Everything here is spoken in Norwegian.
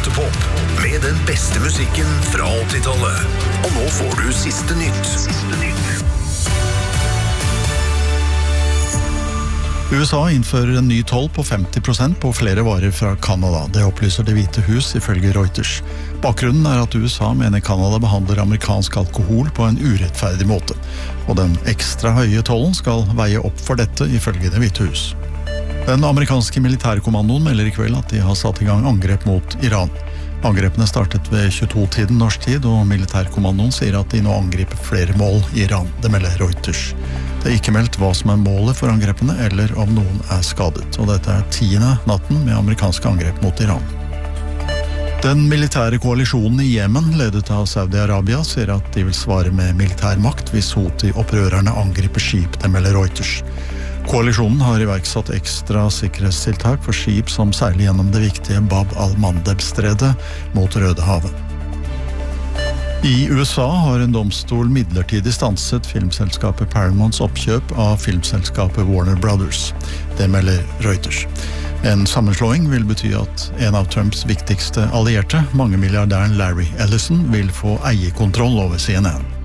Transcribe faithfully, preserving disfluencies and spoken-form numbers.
Toppop med den beste musikken fra åttitallet. Og nå får du siste nytt. Siste nytt. U S A innfører en ny toll på femti prosent på flere varer fra Kanada. Det opplyser Det hvite hus ifølge Reuters. Bakgrunnen er at U S A mener Kanada behandler amerikansk alkohol på en urettferdig måte. Og den ekstra høye tollen skal veie opp for dette ifølge Det hvite hus. Den amerikanske militærkommandoen melder i kveld at de har satt i gang angrep mot Iran. Angrepene startet ved tjueto-tiden norsk tid, og militærkommandoen sier at de nå angriper flere mål i Iran. Det melder Reuters. Det er ikke meldt hva som er målet for angrepene, eller om noen er skadet. Og dette er tiende natten med amerikanske angrep mot Iran. Den militære koalisjonen i Jemen, ledet av Saudi-Arabia, sier at de vil svare med militærmakt hvis Houthi-opprørerne angriper skip, det melder Reuters. Koalisjonen har iverksatt ekstra sikkerhetstiltak for skip som seiler gjennom det viktige Bab al-Mandeb-stredet mot Rødehavet. I U S A har en domstol midlertidig stanset filmselskapet Paramounts oppkjøp av filmselskapet Warner Brothers. Det melder Reuters. En sammenslåing vil bety at en av Trumps viktigste allierte, mangemilliardæren Larry Ellison, vil få eierkontroll over C N N.